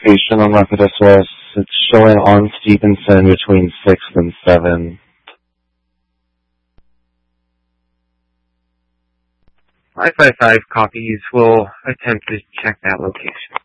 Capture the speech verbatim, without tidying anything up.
location on Methodist West. It's showing on Stevenson between sixth and seven. five five five copies. We'll attempt to check that location.